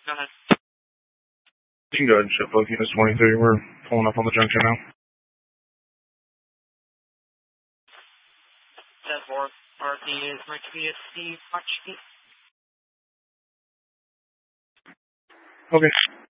Go ahead. You can go ahead and ship both units 23. We're pulling up on the junction now. 10-4. RP is going to be at the punch. Okay.